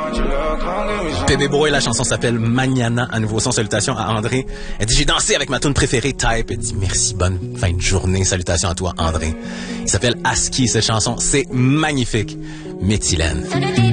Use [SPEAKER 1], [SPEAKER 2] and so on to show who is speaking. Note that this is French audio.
[SPEAKER 1] Bébé Boy, la chanson s'appelle Mañana, à nouveau son. Salutations à André. Elle dit, j'ai dansé avec ma tune préférée, Type. Elle dit, merci, bonne fin de journée. Salutations à toi, André. Il s'appelle ASCII, cette chanson. C'est magnifique. Méthylène.